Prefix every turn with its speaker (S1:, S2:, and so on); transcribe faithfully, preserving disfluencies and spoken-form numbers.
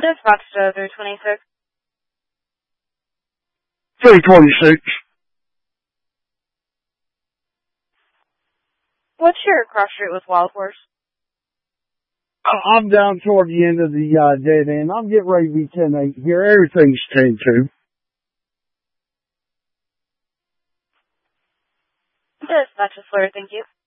S1: Dispatch to three twenty-six.
S2: three twenty-six.
S1: What's your cross street with Wild Horse?
S2: I'm down toward the end of the uh, dead end. I'm getting ready to be ten eight here. Everything's ten two.
S1: Dispatch is Fleur, thank you.